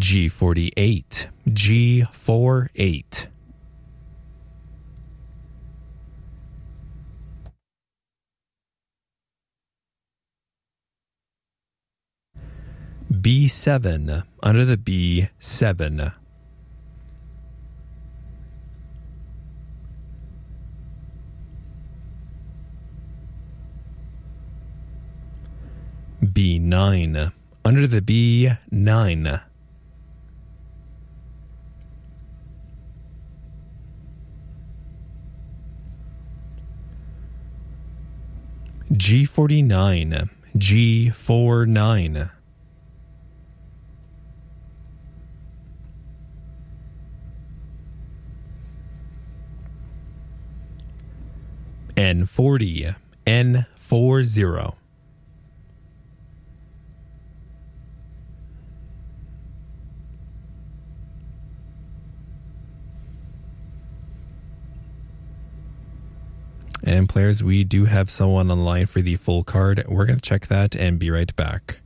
G48, G48. B7, under the B7. B9, under the B9. G49, G49. N40, N40. And players, we do have someone online for the full card. We're going to check that and be right back.